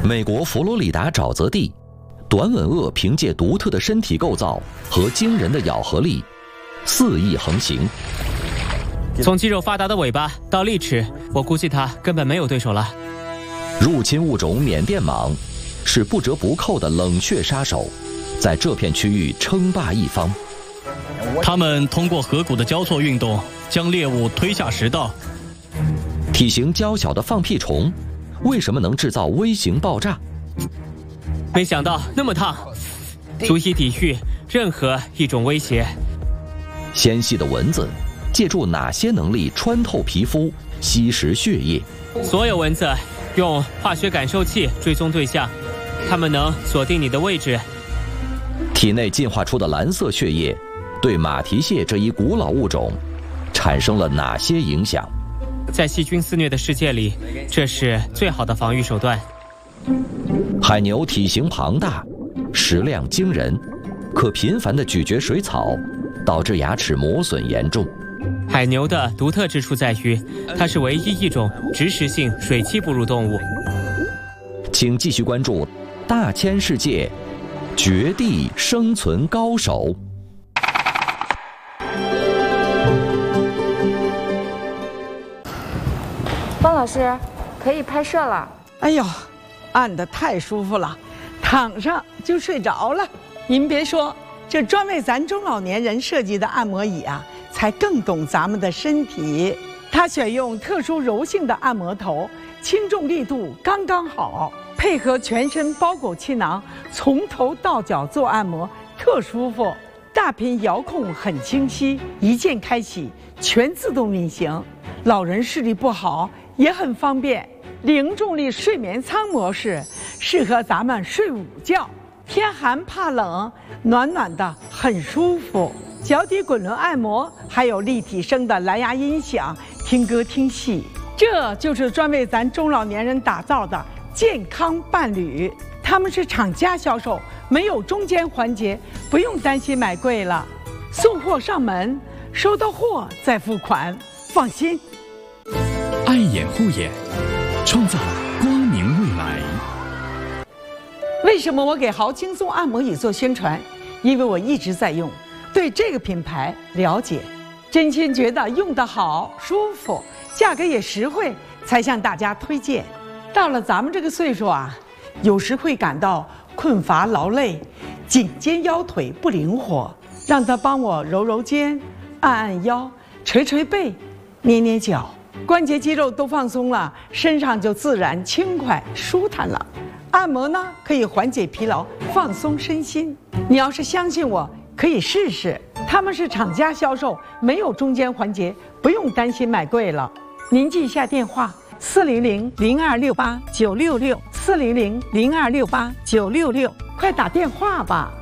美国佛罗里达沼泽地，短吻鳄凭借独特的身体构造和惊人的咬合力，肆意横行。 从肌肉发达的尾巴到利齿，我估计它根本没有对手了。 入侵物种缅甸蟒是不折不扣的冷血杀手，在这片区域称霸一方。 它们通过颌骨的交错运动，将猎物推下食道。 体型娇小的放屁虫，为什么能制造微型爆炸？ 没想到那么烫，足以抵御任何一种威胁。 纤细的蚊子借助哪些能力穿透皮肤、吸食血液？ 所有蚊子用化学感受器追踪对象，它们能锁定你的位置。 体内进化出的蓝色血液对马蹄蟹这一古老物种产生了哪些影响？ 在细菌肆虐的世界里，这是最好的防御手段。 海牛体型庞大，食量惊人，可频繁地咀嚼水草，导致牙齿磨损严重。 海牛的独特之处在于，它是唯一一种植食性水栖哺乳动物。 请继续关注《大千世界》，绝地生存高手。 方老师，可以拍摄了。 哎呦，按得太舒服了，躺上就睡着了。您别说，这专为咱中老年人设计的按摩椅啊，才更懂咱们的身体。它选用特殊柔性的按摩头，轻重力度刚刚好，配合全身包裹气囊，从头到脚做按摩，特舒服。大屏遥控很清晰，一键开启，全自动运行。老人视力不好也很方便。零重力睡眠舱模式适合咱们睡午觉，天寒怕冷，暖暖的很舒服。脚底滚轮按摩，还有立体声的蓝牙音响，听歌听戏。这就是专为咱中老年人打造的健康伴侣。他们是厂家销售，没有中间环节，不用担心买贵了。送货上门，收到货再付款，放心。 爱眼护眼，创造光明未来。 为什么我给豪轻松按摩椅做宣传？因为我一直在用，对这个品牌了解，真心觉得用得好、舒服，价格也实惠，才向大家推荐。到了咱们这个岁数啊，有时会感到困乏劳累，颈肩腰腿不灵活，让他帮我揉揉肩、按按腰、捶捶背、捏捏脚，关节肌肉都放松了，身上就自然轻快舒坦了。按摩呢，可以缓解疲劳，放松身心。你要是相信我，可以试试。他们是厂家销售，没有中间环节，不用担心买贵了。您记一下电话：400-0268-966，400-0268-966，快打电话吧。